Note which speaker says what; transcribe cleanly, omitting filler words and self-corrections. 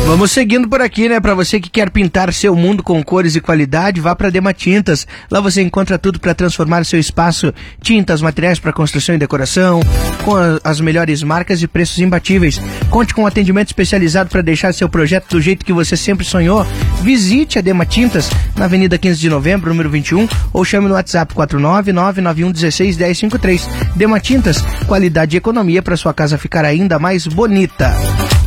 Speaker 1: Vamos seguindo por aqui, né? Para você que quer pintar seu mundo com cores e qualidade, vá para Dema Tintas. Lá você encontra tudo para transformar seu espaço. Tintas, materiais para construção e decoração, com as melhores marcas e preços imbatíveis. Conte com um atendimento especializado para deixar seu projeto do jeito que você sempre sonhou. Visite a Dema Tintas na Avenida 15 de Novembro, número 21, ou chame no WhatsApp 49991161053. Dema Tintas, qualidade e economia para sua casa ficar ainda mais bonita.